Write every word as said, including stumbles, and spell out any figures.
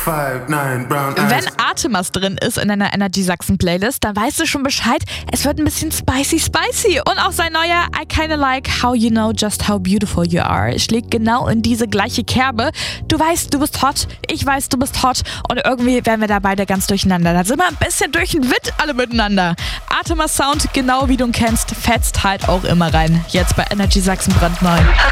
five, nine, brown eyes. Wenn Artemas drin ist in einer Energy Sachsen Playlist, dann weißt du schon Bescheid, es wird ein bisschen spicy spicy. Und auch sein neuer I Kinda Like How You Know Just How Beautiful You Are schlägt genau in diese gleiche Kerbe. Du weißt, du bist hot, ich weiß, du bist hot und irgendwie werden wir da beide ganz durcheinander. Da sind wir ein bisschen durch den Wind alle miteinander. Artemas Sound, genau wie du ihn kennst, fetzt halt auch immer rein. Jetzt bei Energy Sachsen brandneu.